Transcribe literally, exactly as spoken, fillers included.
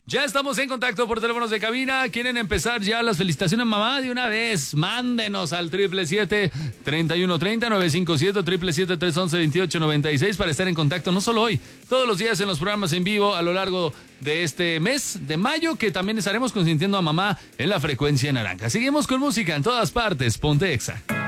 Ya estamos en contacto por teléfonos de cabina. ¿Quieren empezar ya las felicitaciones, mamá? De una vez, mándenos al triple siete, treinta y uno treinta, novecientos cincuenta y siete, triple siete, trescientos once, veintiocho noventa y seis para estar en contacto no solo hoy, todos los días en los programas en vivo a lo largo de este mes de mayo, que también estaremos consintiendo a mamá en la frecuencia naranja. Seguimos con música en todas partes. Ponte Exa.